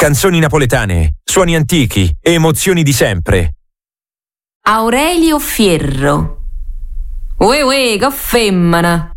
Canzoni napoletane, suoni antichi, emozioni di sempre. Aurelio Fierro. Uè, che femmina!